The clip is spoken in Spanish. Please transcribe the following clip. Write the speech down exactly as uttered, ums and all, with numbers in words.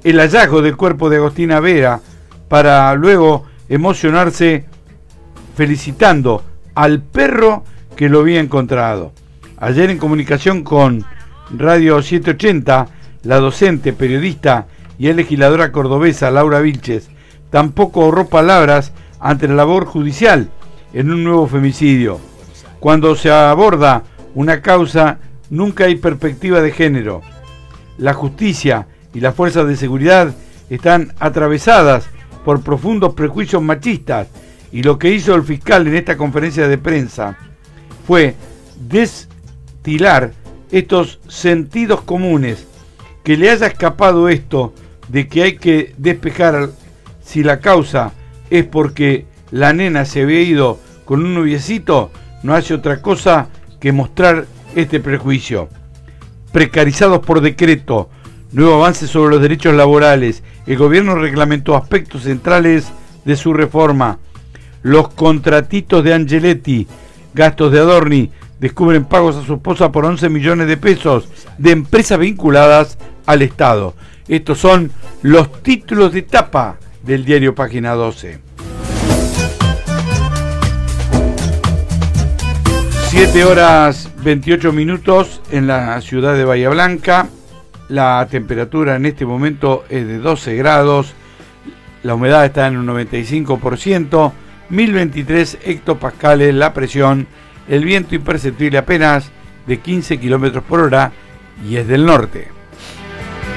el hallazgo del cuerpo de Agostina Vera, para luego emocionarse felicitando al perro que lo había encontrado. Ayer, en comunicación con Radio setecientos ochenta, la docente, periodista y legisladora cordobesa Laura Vilches tampoco ahorró palabras ante la labor judicial en un nuevo femicidio. Cuando se aborda una causa, nunca hay perspectiva de género. La justicia y las fuerzas de seguridad están atravesadas por profundos prejuicios machistas, y lo que hizo el fiscal en esta conferencia de prensa fue destilar estos sentidos comunes. Que le haya escapado esto de que hay que despejar si la causa es porque la nena se había ido con un noviecito, no hace otra cosa que mostrar este prejuicio. Precarizados por decreto, nuevo avance sobre los derechos laborales, el gobierno reglamentó aspectos centrales de su reforma. Los contratitos de Angeletti, gastos de Adorni, descubren pagos a su esposa por once millones de pesos de empresas vinculadas al Estado. Estos son los títulos de tapa del diario Página doce. siete horas veintiocho minutos en la ciudad de Bahía Blanca. La temperatura en este momento es de doce grados. La humedad está en un noventa y cinco por ciento. mil veintitrés hectopascales la presión. El viento imperceptible apenas de quince kilómetros por hora y es del norte.